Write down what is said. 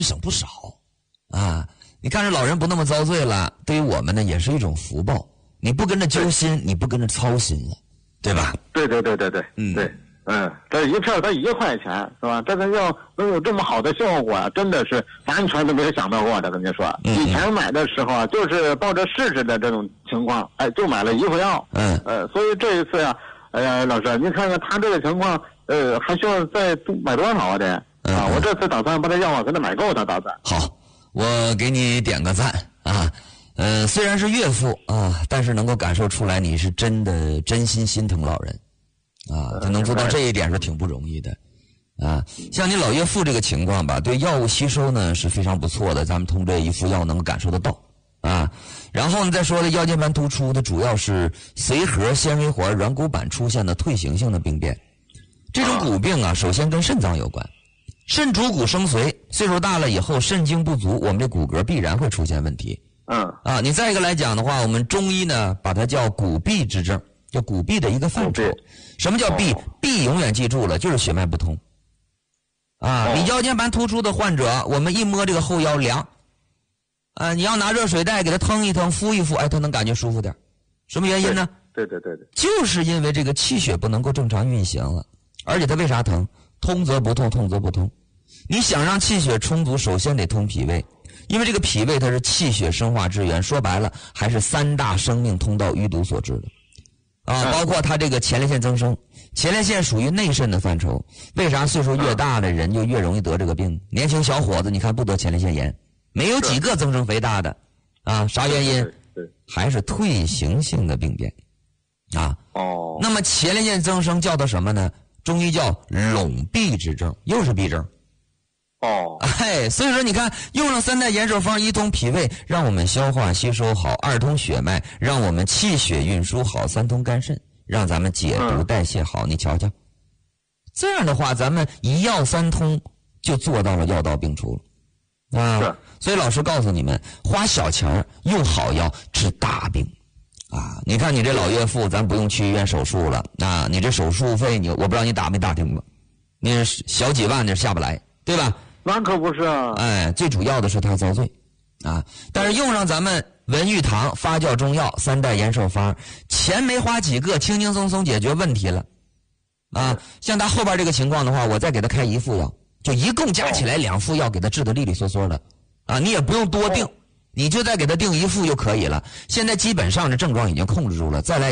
省不少啊。你看这老人不那么遭罪了，对于我们呢也是一种福报。你不跟着揪心，你不跟着操心了，对吧？ 对，对，这一片才1块钱是吧？这个要能有这么好的效果啊，真的是完全都没有想到过的。跟你说，以前买的时候啊，就是抱着试试的这种情况，就买了1副药。所以这一次呀，老师，您看看他这个情况，还需要再买多少的？我这次打算把这药啊给他买够，他打算。 好，我给你点个赞啊。虽然是岳父啊，但是能够感受出来你是真心心疼老人啊，他能做到这一点是挺不容易的啊。像你老岳父这个情况吧，对药物吸收呢是非常不错的，咱们通过这一副药能够感受得到啊。然后呢再说的腰间盘突出，它主要是髓核纤维环软骨板出现的退行性的病变。这种骨病啊，首先跟肾脏有关，肾主骨生髓，岁数大了以后肾精不足，我们这骨骼必然会出现问题。你再一个来讲的话，我们中医呢把它叫骨痹之症，叫骨痹的一个范畴。什么叫痹？痹永远记住了，就是血脉不通啊。你腰间盘突出的患者，我们一摸这个后腰凉啊，你要拿热水袋给他腾一腾，敷一敷，他能感觉舒服点。什么原因呢？ 对， 就是因为这个气血不能够正常运行了，而且它为啥疼？通则不痛，痛则不通。你想让气血充足，首先得通脾胃。因为这个脾胃它是气血生化之源，说白了还是3大生命通道淤堵所致的包括它这个前列腺增生，前列腺属于内肾的范畴。为啥岁数越大的人就越容易得这个病？年轻小伙子你看不得前列腺炎，没有几个增生肥大的啥原因？还是退行性的病变那么前列腺增生叫做什么呢？中医叫陇痹之症，又是痹症。所以说你看，用上3代延寿方，一通脾胃，让我们消化吸收好；二通血脉，让我们气血运输好；三通肝肾，让咱们解毒代谢好。你瞧瞧，这样的话，咱们一药3通就做到了药到病除了所以老师告诉你们，花小钱用好药治大病你看你这老岳父，咱不用去医院手术了你这手术费我不知道你打没打听过，你小几万的下不来，对吧？ 那可不是最主要的是他遭罪但是用上咱们文玉堂发酵中药3代延寿方，钱没花几个，轻轻松松解决问题了像他后边这个情况的话，我再给他开1副药，就一共加起来2副药，给他治得利利索索的你也不用多定，你就再给他定1副就可以了。现在基本上的症状已经控制住了，再来